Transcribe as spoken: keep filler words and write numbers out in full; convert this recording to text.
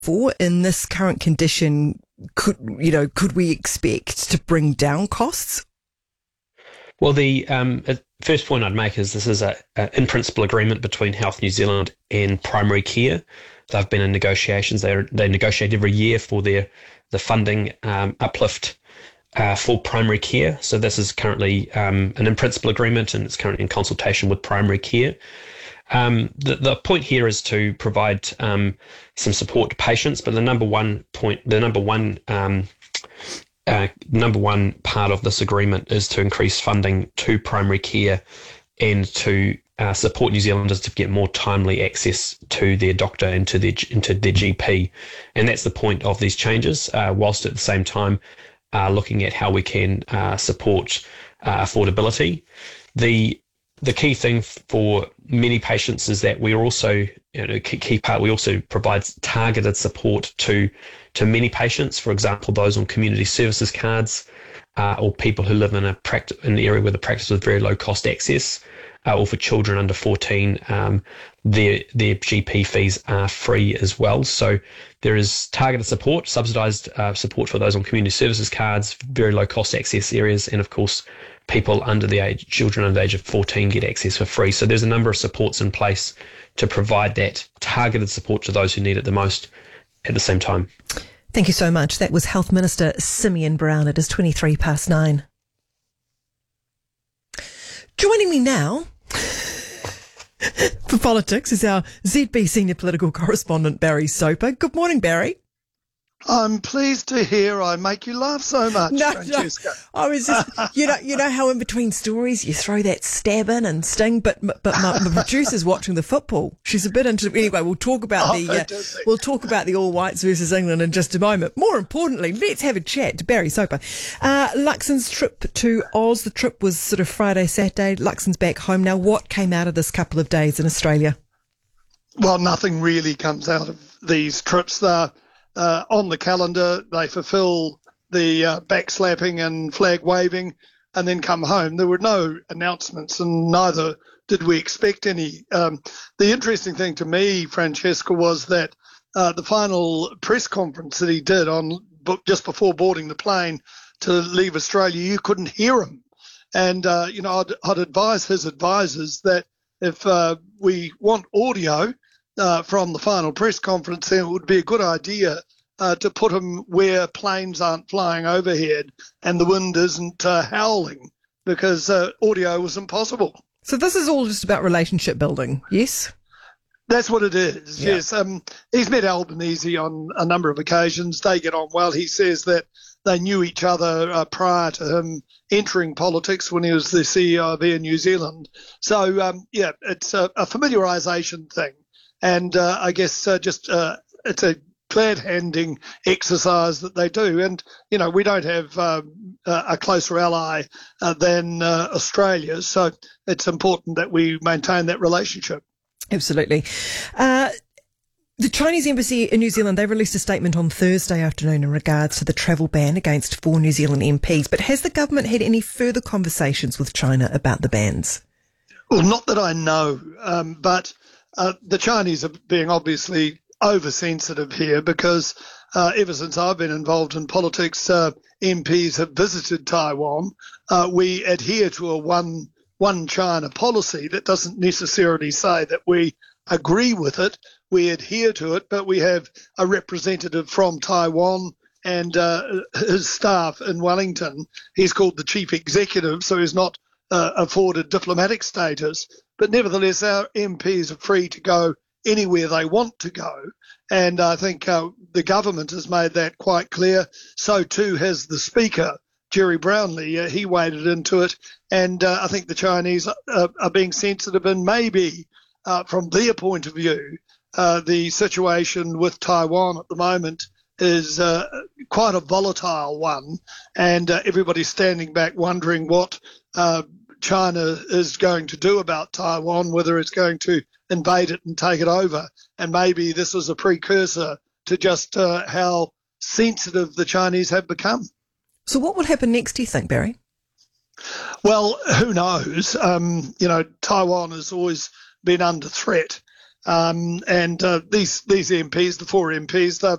for in this current condition? Could, you know, could we expect to bring down costs? Well, the um, first point I'd make is this is a, a in principle agreement between Health New Zealand and primary care. They've been in negotiations. They they negotiate every year for their the funding um, uplift uh, for primary care. So this is currently um, an in principle agreement, and it's currently in consultation with primary care. Um, the, the point here is to provide um, some support to patients, but the number one point, the number one um, uh, number one part of this agreement is to increase funding to primary care and to uh, support New Zealanders to get more timely access to their doctor and to their into their G P, and that's the point of these changes. Uh, whilst at the same time, uh, looking at how we can uh, support uh, affordability. The The key thing for many patients is that we are also, you know, key part, we also provide targeted support to to many patients. For example, those on community services cards, uh, or people who live in a practice in the area where the practice with very low cost access, uh, or for children under fourteen, um, their their G P fees are free as well. So there is targeted support, subsidised uh, support for those on community services cards, very low cost access areas, and of course, people under the age, children under the age of fourteen get access for free. So there's a number of supports in place to provide that targeted support to those who need it the most at the same time. Thank you so much. That was Health Minister Simeon Brown. It is twenty-three past nine. Joining me now for politics is our Z B Senior Political Correspondent, Barry Soper. Good morning, Barry. I'm pleased to hear I make you laugh so much, no, Francesca. No, I was just, you know, you know how in between stories you throw that stab in and sting, but but my, my producer's watching the football. She's a bit into. Anyway, we'll talk about oh, the uh, we'll talk about the All Whites versus England in just a moment. More importantly, let's have a chat to Barry Soper. Uh, Luxon's trip to Oz. The trip was sort of Friday, Saturday. Luxon's back home now. What came out of this couple of days in Australia? Well, nothing really comes out of these trips. They're Uh, on the calendar, they fulfil the uh, backslapping and flag waving and then come home. There were no announcements and neither did we expect any. Um, the interesting thing to me, Francesca, was that uh, the final press conference that he did on just before boarding the plane to leave Australia, you couldn't hear him. And, uh, you know, I'd, I'd advise his advisors that if uh, we want audio Uh, from the final press conference, then it would be a good idea uh, to put them where planes aren't flying overhead and the wind isn't uh, howling, because uh, audio was impossible. So this is all just about relationship building, yes? That's what it is, yeah. yes. Um, he's met Albanese on a number of occasions. They get on well. He says that they knew each other uh, prior to him entering politics when he was the C E O of Air New Zealand. So, um, yeah, it's a, a familiarisation thing. And uh, I guess uh, just uh, it's a glad-handing exercise that they do. And, you know, we don't have uh, a closer ally uh, than uh, Australia. So it's important that we maintain that relationship. Absolutely. Uh, the Chinese embassy in New Zealand, they released a statement on Thursday afternoon in regards to the travel ban against four New Zealand M Ps. But has the government had any further conversations with China about the bans? Well, not that I know, um, but... Uh, the Chinese are being obviously oversensitive here because uh, ever since I've been involved in politics, uh, M Ps have visited Taiwan. Uh, we adhere to a one one China policy. That doesn't necessarily say that we agree with it. We adhere to it, but we have a representative from Taiwan and uh, his staff in Wellington. He's called the chief executive, so he's not uh, afforded diplomatic status. But nevertheless, our M Ps are free to go anywhere they want to go. And I think uh, the government has made that quite clear. So too has the Speaker, Jerry Brownlee. Uh, he waded into it. And uh, I think the Chinese are, are being sensitive. And maybe uh, from their point of view, uh, the situation with Taiwan at the moment is uh, quite a volatile one. And uh, everybody's standing back wondering what uh, China is going to do about Taiwan, whether it's going to invade it and take it over. And maybe this is a precursor to just uh, how sensitive the Chinese have become. So what will happen next, do you think, Barry? Well, who knows? Um, you know, Taiwan has always been under threat. Um, and uh, these these M Ps, the four M Ps, they're